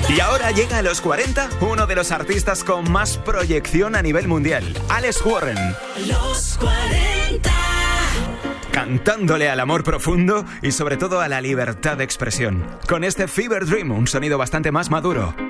Y ahora llega a los 40 uno de los artistas con más proyección a nivel mundial, Alex Warren. Los 40. Cantándole al amor profundo y sobre todo a la libertad de expresión. Con este Fever Dream, un sonido bastante más maduro.